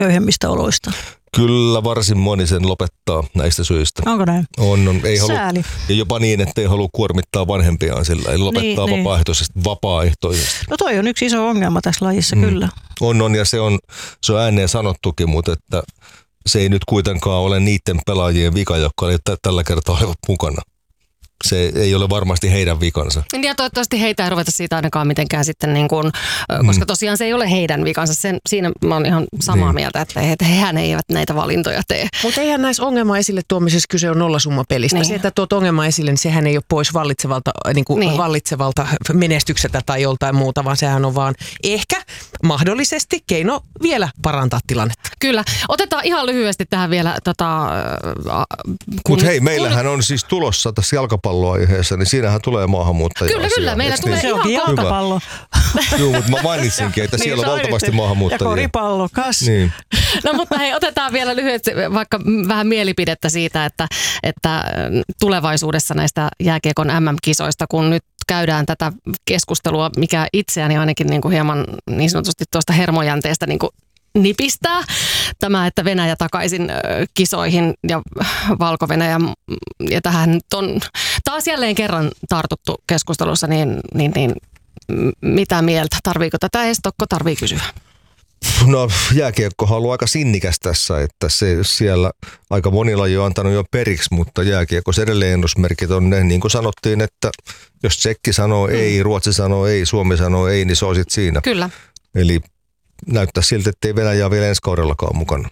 köyhemmistä oloista. Kyllä varsin moni sen lopettaa näistä syistä. Onko näin? On. Ei Sääli. ja jopa niin, että ei halua kuormittaa vanhempiaan sillä. Eli lopettaa vapaaehtoisesti. No toi on yksi iso ongelma tässä lajissa, kyllä. On ja se on ääneen sanottukin, mutta että se ei nyt kuitenkaan ole niiden pelaajien vika, jotka tällä kertaa olivat mukana. Se ei ole varmasti heidän vikansa. Ja toivottavasti heitä ei ruveta siitä ainakaan mitenkään sitten, niin kuin, koska tosiaan se ei ole heidän vikansa. Siinä mä oon ihan samaa mieltä, että hehän eivät näitä valintoja tee. Mutta eihän näissä ongelma esille tuomisessa kyse on nollasummapelistä. Niin. Se, että tuot ongelma esille, niin sehän ei ole pois vallitsevalta menestykseltä tai joltain muuta, vaan sehän on vaan ehkä mahdollisesti keino vielä parantaa tilannetta. Kyllä. Otetaan ihan lyhyesti tähän vielä Mutta hei, meillähän on siis tulossa tässä jalkapalloaiheessa, niin siinähän tulee maahanmuuttajia. Kyllä, meillä tulee Se onkin jalkapallo. Joo, mutta mä mainitsinkin, että siellä on valtavasti maahanmuuttajia. Ja koripallo, kas. Niin. No mutta hei, otetaan vielä lyhyesti vaikka vähän mielipidettä siitä, että tulevaisuudessa näistä jääkiekon MM-kisoista, kun nyt käydään tätä keskustelua, mikä itseäni ainakin niin kuin hieman niin sanotusti tuosta hermojänteestä niin kuin nipistää. Tämä, että Venäjä takaisin kisoihin ja Valko-Venäjä, ja tähän nyt on taas jälleen kerran tartuttu keskustelussa, niin mitä mieltä? Tarviiko tätä Estokko? Tarvii kysyä? No jääkiekkohan on ollut aika sinnikäs tässä, että se siellä aika monilla on antanut jo periksi, mutta jääkiekossa edelleen ennusmerkit on ne, niin kuin sanottiin, että jos Tsekki sanoo ei, Ruotsi sanoo ei, Suomi sanoo ei, niin se on sitten siinä. Kyllä. Eli näyttää siltä, että ei Venäjää vielä ensi kaudellakaan mukana.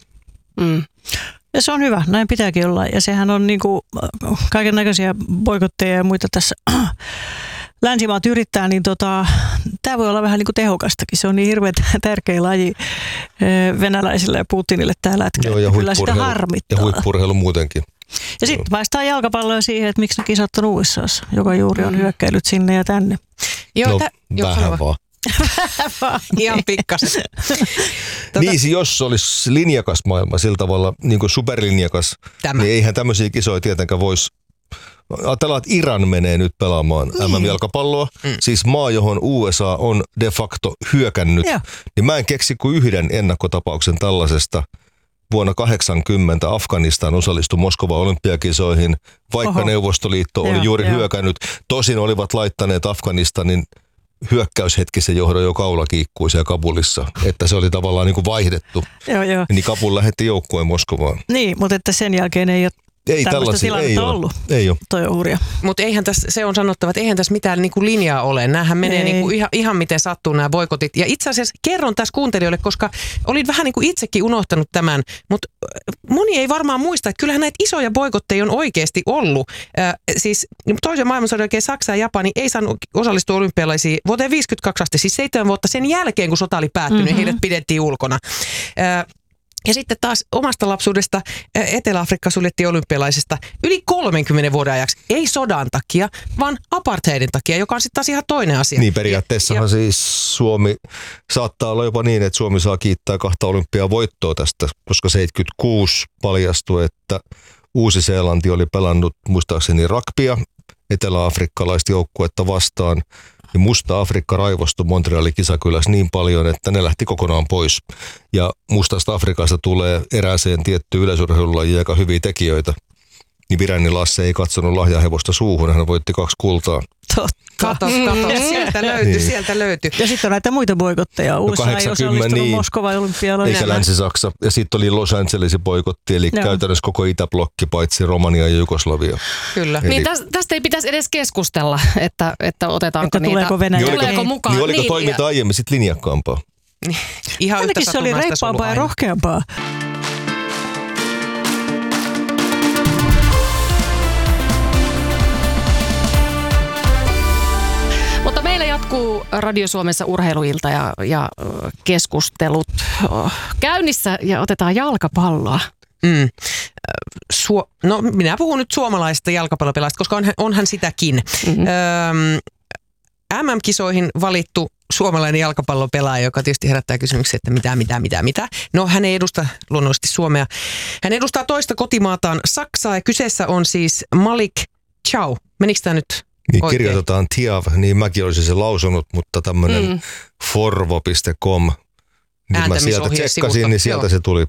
Ja se on hyvä, näin pitääkin olla. Ja sehän on niinku kaiken näköisiä boikotteja ja muita tässä länsimaat yrittää, niin tämä voi olla vähän niinku tehokastakin. Se on niin hirveän tärkeä laji venäläisille ja Putinille täällä, että kyllä sitä harmittaa. Ja huippu-urheilu muutenkin. Ja sitten päästään jalkapalloon siihen, että miksi ne kisat on USAssa, joka juuri on hyökkäillyt sinne ja tänne. Joo, vähän vaan. Ihan pikkasen. Niin, jos olisi linjakas maailma sillä tavalla, niin kuin superlinjakas, niin eihän tämmöisiä kisoja tietenkään voisi. Ajatellaan, että Iran menee nyt pelaamaan MM-jalkapalloa. Siis maa, johon USA on de facto hyökännyt. Niin mä en keksi kuin yhden ennakkotapauksen tällaisesta. Vuonna 1980 Afganistan osallistui Moskovan olympiakisoihin, vaikka Neuvostoliitto oli juuri hyökännyt. Tosin olivat laittaneet Afganistanin hyökkäyshetkisen johdon jo kaulakiikkuun siellä Kabulissa, että se oli tavallaan niin kuin vaihdettu. Joo. Niin Kabul lähetti joukkueen Moskovaan. Niin, mutta että sen jälkeen ei ole tällaista tilannetta ollut. Ei ole. Toi on hurja. Mutta eihän tässä, se on sanottava, että eihän tässä mitään niinku linjaa ole. Nämähän menee niinku ihan miten sattuu nämä boikotit. Ja itse asiassa kerron tässä kuuntelijoille, koska olin vähän niin kuin itsekin unohtanut tämän, mutta moni ei varmaan muista, että kyllähän näitä isoja boikotteja on oikeasti ollut. Siis toisen maailmansodan jälkeen Saksa ja Japani ei saanut osallistua olympialaisiin vuoteen 52 asti, siis 7 vuotta sen jälkeen, kun sota oli päättynyt, heidät pidettiin ulkona. Ja sitten taas omasta lapsuudesta Etelä-Afrikka suljettiin olympialaisista yli 30 vuoden ajaksi. Ei sodan takia, vaan apartheidin takia, joka on sitten taas ihan toinen asia. Niin periaatteessahan siis Suomi saattaa olla jopa niin, että Suomi saa kiittää 2 olympiavoittoa tästä, koska 76 paljastui, että Uusi-Seelanti oli pelannut muistaakseni rugbya etelä-afrikkalaista joukkuetta vastaan. Ja Musta Afrikka raivostui Montrealin kisakylässä niin paljon, että ne lähti kokonaan pois. Ja Mustasta Afrikasta tulee erääseen tiettyyn yleisurheilulajiin aika hyviä tekijöitä. Niin Viräni Lasse ei katsonut lahjahevosta suuhun, hän voitti 2 kultaa. Kato, sieltä löytyi. Ja sitten on näitä muita boikotteja. USA ei osallistunut Moskovan olympialaisiin. Eikä Länsi-Saksa. Ja sitten oli Los Angelesin boikotti, eli käytännössä koko Itäblokki, paitsi Romania ja Jugoslavia. Kyllä. Niin tästä ei pitäisi edes keskustella, että otetaanko että niitä. Tuleeko Venäjä? Tuleeko mukaan? Niin oliko toiminta aiemmin sitten linjakkaampaa? Ihan ainakin se oli reippaampaa ja rohkeampaa. Mutta meillä jatkuu Radio Suomessa urheiluilta ja keskustelut käynnissä ja otetaan jalkapalloa. No minä puhun nyt suomalaisesta jalkapallopelaajasta, koska onhan sitäkin. MM-kisoihin valittu suomalainen jalkapallopelaaja, joka tietysti herättää kysymyksiä, että mitä. No hän ei edusta luonnollisesti Suomea. Hän edustaa toista kotimaataan Saksaa ja kyseessä on siis Malik Thiaw. Menikö tämä nyt niin oikein? Kirjoitetaan Thiaw, niin mäkin olisin sen lausunut, mutta tämmöinen forvo.com Mä sieltä tsekkasin, niin sieltä se tuli.